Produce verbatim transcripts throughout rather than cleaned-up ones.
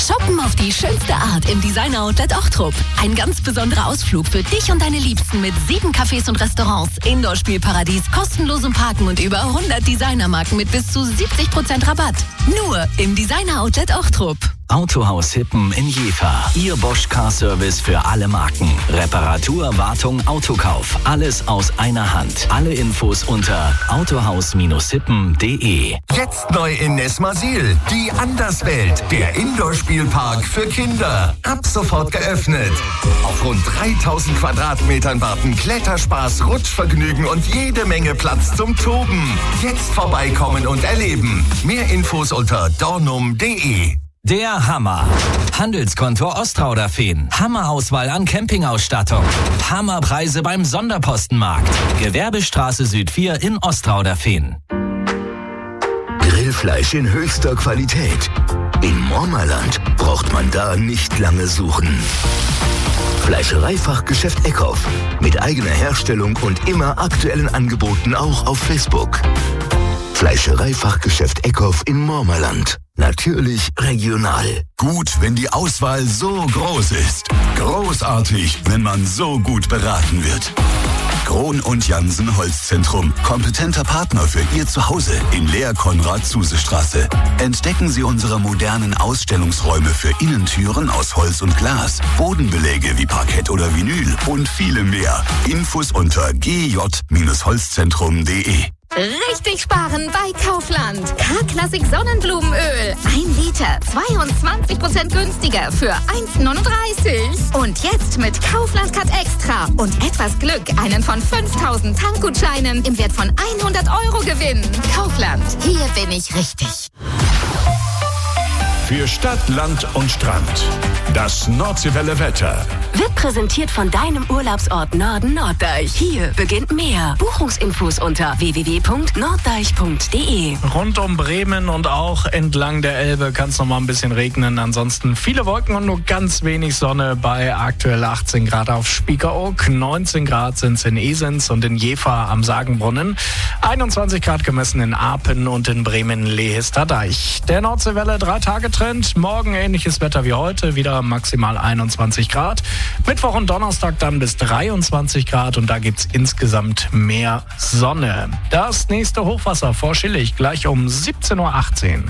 Shoppen auf die schönste Art im Designer-Outlet Ochtrup. Ein ganz besonderer Ausflug für dich und deine Liebsten mit sieben Cafés und Restaurants, Indoor-Spielparadies, kostenlosem Parken und über hundert Designermarken mit bis zu siebzig Prozent Rabatt. Nur im Designer-Outlet Ochtrup. Autohaus Hippen in Jever. Ihr Bosch Car Service für alle Marken. Reparatur, Wartung, Autokauf. Alles aus einer Hand. Alle Infos unter autohaus hippen punkt de. Jetzt neu in Nesmasil. Die Anderswelt. Der Indoor-Spielpark für Kinder. Ab sofort geöffnet. Auf rund dreitausend Quadratmetern warten Kletterspaß, Rutschvergnügen und jede Menge Platz zum Toben. Jetzt vorbeikommen und erleben. Mehr Infos unter dornum punkt de. Der Hammer. Handelskonto Ostrauderfehn. Hammerauswahl an Campingausstattung. Hammerpreise beim Sonderpostenmarkt. Gewerbestraße Süd vier in Ostrauderfehn. Grillfleisch in höchster Qualität. In Mormerland braucht man da nicht lange suchen. Fleischereifachgeschäft Eckhoff. Mit eigener Herstellung und immer aktuellen Angeboten auch auf Facebook. Fleischereifachgeschäft Eckhoff in Mormerland. Natürlich regional. Gut, wenn die Auswahl so groß ist. Großartig, wenn man so gut beraten wird. Krohn und Jansen Holzzentrum. Kompetenter Partner für Ihr Zuhause in Lehr-Konrad-Zuse-Straße. Entdecken Sie unsere modernen Ausstellungsräume für Innentüren aus Holz und Glas, Bodenbeläge wie Parkett oder Vinyl und viele mehr. Infos unter g j Holzzentrum punkt de. Richtig sparen bei Kaufland. K-Klassik Sonnenblumenöl. Ein Liter, zweiundzwanzig Prozent günstiger für eins neununddreißig. Und jetzt mit Kaufland Cut Extra und etwas Glück einen von fünftausend Tankgutscheinen im Wert von hundert Euro gewinnen. Kaufland, hier bin ich richtig. Für Stadt, Land und Strand. Das Nordseewelle Wetter. Wird präsentiert von deinem Urlaubsort Norden Norddeich. Hier beginnt mehr. Buchungsinfos unter w w w punkt norddeich punkt de. Rund um Bremen und auch entlang der Elbe kann es noch mal ein bisschen regnen. Ansonsten viele Wolken und nur ganz wenig Sonne bei aktuell achtzehn Grad auf Spiekeroog. neunzehn Grad sind es in Esens und in Jever am Sagenbrunnen. einundzwanzig Grad gemessen in Apen und in Bremen-Lehister Deich. Der Nordseewelle drei Tage Trend. Morgen ähnliches Wetter wie heute. Wieder maximal einundzwanzig Grad. Mittwoch und Donnerstag dann bis dreiundzwanzig Grad und da gibt's insgesamt mehr Sonne. Das nächste Hochwasser vor Schillig gleich um siebzehn Uhr achtzehn.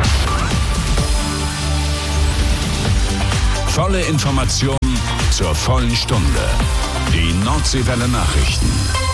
Volle Information zur vollen Stunde. Die Nordseewelle Nachrichten.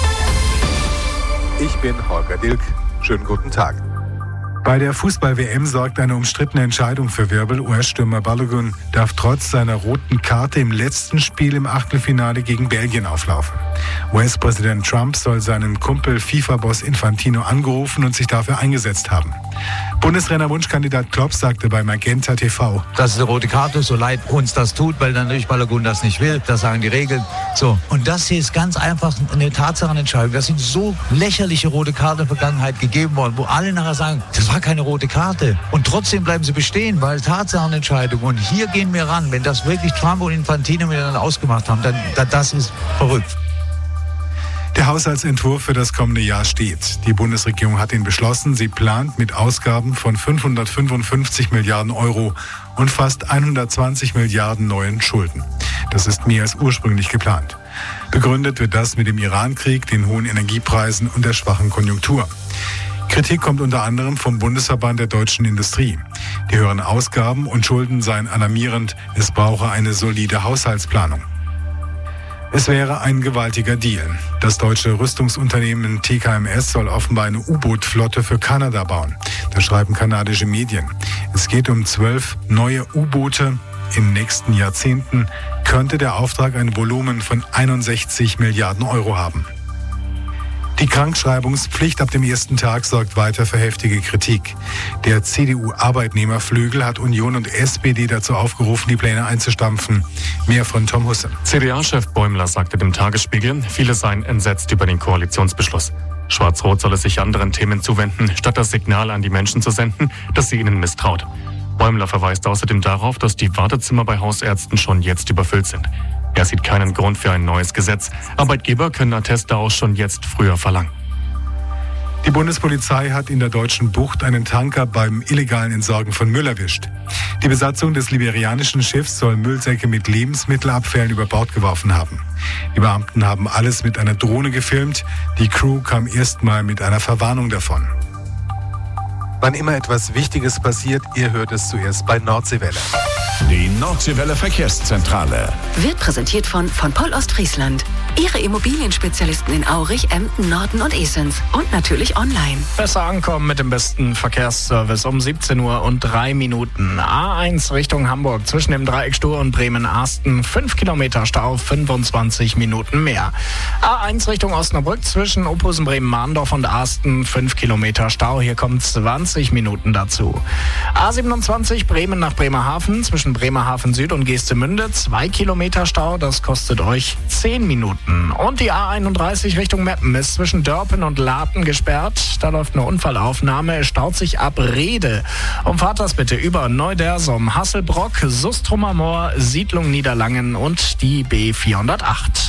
Ich bin Holger Dilk. Schönen guten Tag. Bei der Fußball-W M sorgt eine umstrittene Entscheidung für Wirbel. U S-Stürmer Balogun darf trotz seiner roten Karte im letzten Spiel im Achtelfinale gegen Belgien auflaufen. U S-Präsident Trump soll seinen Kumpel FIFA-Boss Infantino angerufen und sich dafür eingesetzt haben. Bundestrainer-Wunschkandidat Klopp sagte bei Magenta T V: Das ist eine rote Karte, so leid uns das tut, weil dann natürlich Balogun das nicht will. Das sagen die Regeln. So. Und das hier ist ganz einfach eine Tatsachenentscheidung. Das sind so lächerliche rote Karten in der Vergangenheit gegeben worden, wo alle nachher sagen, das war keine rote Karte. Und trotzdem bleiben sie bestehen, weil Tatsachenentscheidung. Und hier gehen wir ran. Wenn das wirklich Trump und Infantino miteinander ausgemacht haben, dann, dann das ist verrückt. Der Haushaltsentwurf für das kommende Jahr steht. Die Bundesregierung hat ihn beschlossen. Sie plant mit Ausgaben von fünfhundertfünfundfünfzig Milliarden Euro und fast hundertzwanzig Milliarden neuen Schulden. Das ist mehr als ursprünglich geplant. Begründet wird das mit dem Iran-Krieg, den hohen Energiepreisen und der schwachen Konjunktur. Kritik kommt unter anderem vom Bundesverband der deutschen Industrie. Die höheren Ausgaben und Schulden seien alarmierend. Es brauche eine solide Haushaltsplanung. Es wäre ein gewaltiger Deal. Das deutsche Rüstungsunternehmen T K M S soll offenbar eine U-Boot-Flotte für Kanada bauen. Das schreiben kanadische Medien. Es geht um zwölf neue U-Boote. In den nächsten Jahrzehnten könnte der Auftrag ein Volumen von einundsechzig Milliarden Euro haben. Die Krankschreibungspflicht ab dem ersten Tag sorgt weiter für heftige Kritik. Der C D U-Arbeitnehmerflügel hat Union und S P D dazu aufgerufen, die Pläne einzustampfen. Mehr von Tom Husse. C D A-Chef Bäumler sagte dem Tagesspiegel, viele seien entsetzt über den Koalitionsbeschluss. Schwarz-Rot solle sich anderen Themen zuwenden, statt das Signal an die Menschen zu senden, dass sie ihnen misstraut. Bäumler verweist außerdem darauf, dass die Wartezimmer bei Hausärzten schon jetzt überfüllt sind. Er sieht keinen Grund für ein neues Gesetz. Arbeitgeber können Atteste auch schon jetzt früher verlangen. Die Bundespolizei hat in der Deutschen Bucht einen Tanker beim illegalen Entsorgen von Müll erwischt. Die Besatzung des liberianischen Schiffs soll Müllsäcke mit Lebensmittelabfällen über Bord geworfen haben. Die Beamten haben alles mit einer Drohne gefilmt. Die Crew kam erstmal mit einer Verwarnung davon. Wann immer etwas Wichtiges passiert, ihr hört es zuerst bei Nordseewelle. Die Nordseewelle Verkehrszentrale Wird präsentiert von von Poll Ostfriesland. Ihre Immobilienspezialisten in Aurich, Emden, Norden und Esens. Und natürlich online. Besser ankommen mit dem besten Verkehrsservice um siebzehn Uhr und drei Minuten. A eins Richtung Hamburg zwischen dem Dreieck Stur und Bremen-Arsten. fünf Kilometer Stau, fünfundzwanzig Minuten mehr. A eins Richtung Osnabrück zwischen Ophusen, Bremen-Mahndorf und Arsten. fünf Kilometer Stau, hier kommen zwanzig Minuten dazu. A siebenundzwanzig Bremen nach Bremerhaven zwischen Bremerhaven Süd und Geestemünde. zwei Kilometer Stau, das kostet euch zehn Minuten. Und die A einunddreißig Richtung Meppen ist zwischen Dörpen und Laten gesperrt. Da läuft eine Unfallaufnahme. Es staut sich ab Rede. Umfahrt das bitte über Neudersum, Hasselbrock, Sustrumer Moor, Siedlung Niederlangen und die B vierhundertacht.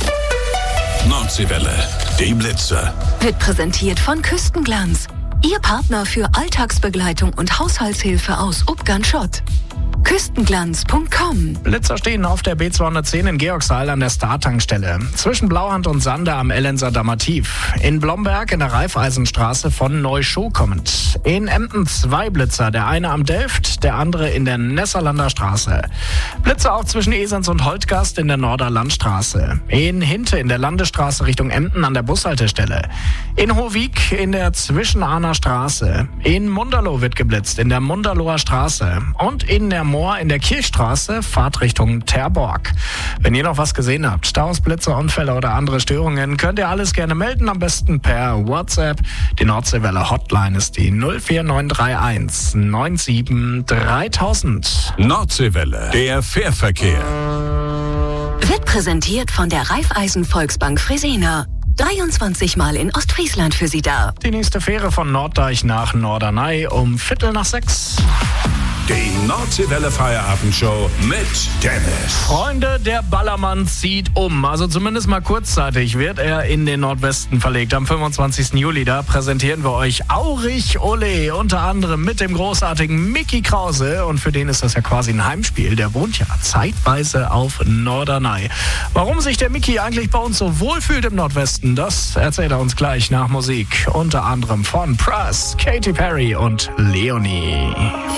Nordseewelle, die Blitzer. Wird präsentiert von Küstenglanz. Ihr Partner für Alltagsbegleitung und Haushaltshilfe aus Ubgan-Schott. Küstenglanz Punkt com. Blitzer stehen auf der B zweihundertzehn in Georgsheil an der Star-Tankstelle. Zwischen Blauhand und Sande am Ellenser Dammertief. In Blomberg in der Raiffeisenstraße von Neuschow kommend. In Emden zwei Blitzer. Der eine am Delft, der andere in der Nesserlander Straße. Blitzer auch zwischen Esens und Holtgast in der Norder Landstraße. In Hinte in der Landesstraße Richtung Emden an der Bushaltestelle. In Hohwig in der Zwischenahner Straße. In Munderloh wird geblitzt in der Munderloher Straße. Und in der Moor in der Kirchstraße, Fahrt Richtung Terborg. Wenn ihr noch was gesehen habt, Staus, Blitze, Unfälle oder andere Störungen, könnt ihr alles gerne melden, am besten per WhatsApp. Die Nordseewelle Hotline ist die null vier neun drei eins neun sieben dreitausend. Nordseewelle, der Fährverkehr. Wird präsentiert von der Raiffeisen Volksbank Fresenier. dreiundzwanzig Mal in Ostfriesland für Sie da. Die nächste Fähre von Norddeich nach Norderney um Viertel nach sechs. Die Nordseewelle Feierabendshow mit Dennis. Freunde, der Ballermann zieht um. Also zumindest mal kurzzeitig wird er in den Nordwesten verlegt. Am fünfundzwanzigsten Juli, da präsentieren wir euch Aurich Ole, unter anderem mit dem großartigen Micky Krause. Und für den ist das ja quasi ein Heimspiel. Der wohnt ja zeitweise auf Norderney. Warum sich der Micky eigentlich bei uns so wohlfühlt im Nordwesten, das erzählt er uns gleich nach Musik. Unter anderem von Pruss, Katy Perry und Leonie.